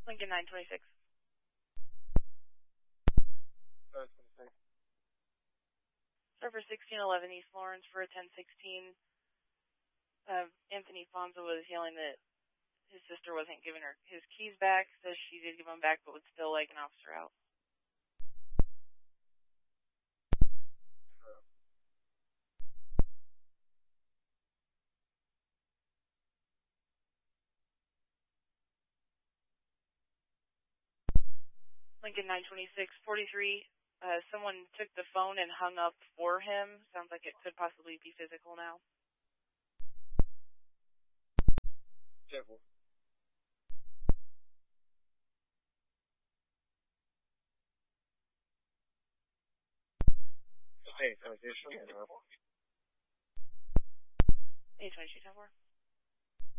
Lincoln 926. 926. Server 1611 East Lawrence for a 1016. Anthony Fonzo was yelling that his sister wasn't giving her his keys back, says she did give them back but would still like an officer out. Lincoln 926, 43. Someone took the phone and hung up for him. Sounds like it could possibly be physical now. Careful. Hey, 22, 10-4. Hey, 22, 10-4.